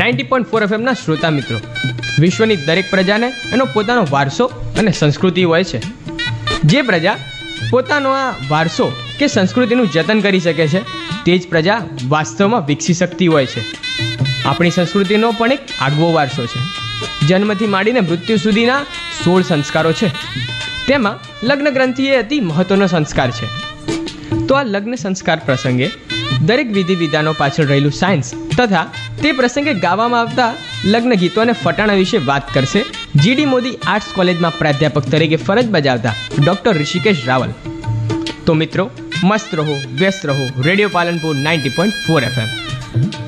90.4 FM ના શ્રોતા મિત્રો, વિશ્વની દરેક પ્રજાને એનો પોતાનો વારસો અને સંસ્કૃતિ હોય છે. જે પ્રજા પોતાનો આ વારસો કે સંસ્કૃતિનું જતન કરી શકે છે તે જ પ્રજા વાસ્તવમાં વિકસી શકતી હોય છે. આપણી સંસ્કૃતિનો પણ એક આગવો વારસો છે. જન્મથી માંડીને મૃત્યુ સુધીના 16 સંસ્કારો છે. તેમાં લગ્ન ગ્રંથિ એ અતિ મહત્વનો સંસ્કાર છે. તો આ લગ્ન સંસ્કાર પ્રસંગે દરેક વિધિ વિધાનો પાછળ રહેલું સાયન્સ તથા તે પ્રસંગે ગાવામાં આવતા લગ્ન ગીતો અને ફટાણા વિશે વાત કરશે જીડી મોદી આર્ટ્સ કોલેજમાં પ્રાધ્યાપક તરીકે ફરજ બજાવતા ડોક્ટર ઋષિકેશ રાવલ. તો મિત્રો, મસ્ત રહો, વ્યસ્ત રહો રેડિયો પાલનપુર 90.4 FM.